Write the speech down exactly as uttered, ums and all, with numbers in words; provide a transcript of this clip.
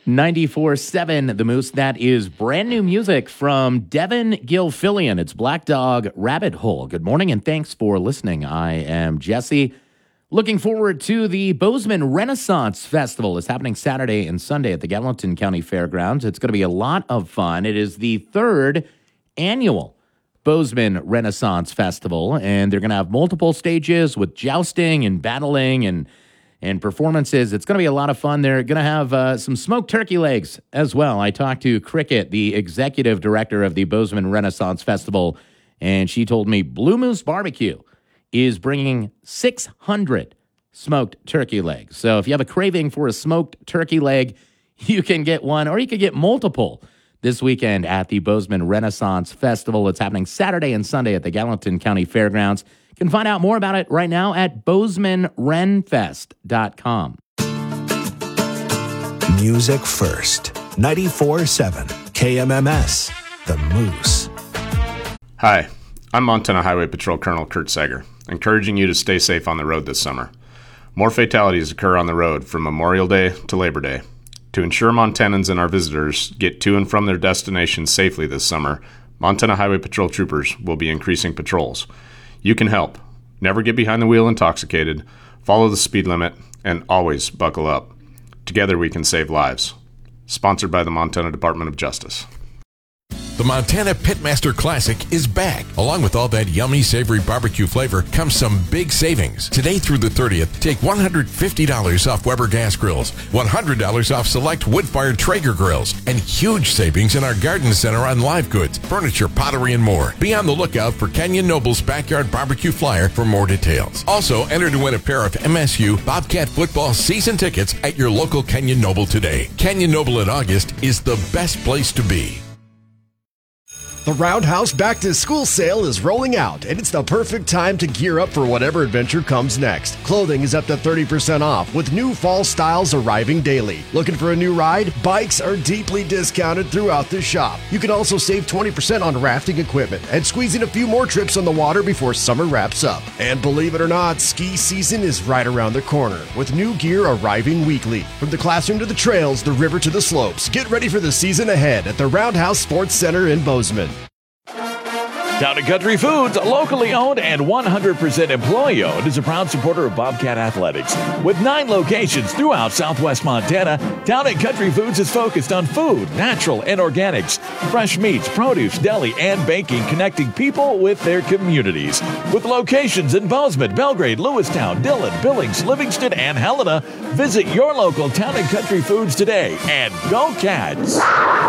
ninety-four point seven The Moose. That is brand new music from Devin Gilfillian. It's Black Dog Rabbit Hole. Good morning and thanks for listening. I am Jesse. Looking forward to the Bozeman Renaissance Festival. It's happening Saturday and Sunday at the Gallatin County Fairgrounds. It's going to be a lot of fun. It is the third annual Bozeman Renaissance Festival, and they're going to have multiple stages with jousting and battling and and performances. It's going to be a lot of fun. They're going to have uh, some smoked turkey legs as well. I talked to Cricket, the executive director of the Bozeman Renaissance Festival, and she told me Blue Moose Barbecue is bringing six hundred smoked turkey legs. So if you have a craving for a smoked turkey leg, you can get one, or you could get multiple this weekend at the Bozeman Renaissance Festival. It's happening Saturday and Sunday at the Gallatin County Fairgrounds. You can find out more about it right now at bozeman ren fest dot com. Music first. ninety-four point seven K M M S, The Moose. Hi, I'm Montana Highway Patrol Colonel Kurt Sager, encouraging you to stay safe on the road this summer. More fatalities occur on the road from Memorial Day to Labor Day. To ensure Montanans and our visitors get to and from their destinations safely this summer, Montana Highway Patrol troopers will be increasing patrols. You can help. Never get behind the wheel intoxicated, follow the speed limit, and always buckle up. Together we can save lives. Sponsored by the Montana Department of Justice. The Montana Pitmaster Classic is back. Along with all that yummy, savory barbecue flavor comes some big savings. Today through the thirtieth, take one hundred fifty dollars off Weber gas grills, one hundred dollars off select wood-fired Traeger grills, and huge savings in our garden center on live goods, furniture, pottery, and more. Be on the lookout for Kenyon Noble's Backyard Barbecue Flyer for more details. Also, enter to win a pair of M S U Bobcat football season tickets at your local Kenyon Noble today. Kenyon Noble in August is the best place to be. The Roundhouse Back to School sale is rolling out, and it's the perfect time to gear up for whatever adventure comes next. Clothing is up to thirty percent off, with new fall styles arriving daily. Looking for a new ride? Bikes are deeply discounted throughout the shop. You can also save twenty percent on rafting equipment and squeeze in a few more trips on the water before summer wraps up. And believe it or not, ski season is right around the corner, with new gear arriving weekly. From the classroom to the trails, the river to the slopes, get ready for the season ahead at the Roundhouse Sports Center in Bozeman. Town and Country Foods, locally owned and one hundred percent employee owned, is a proud supporter of Bobcat Athletics. With nine locations throughout southwest Montana, Town and Country Foods is focused on food, natural and organics, fresh meats, produce, deli, and baking, connecting people with their communities. With locations in Bozeman, Belgrade, Lewistown, Dillon, Billings, Livingston, and Helena, visit your local Town and Country Foods today, and go Cats!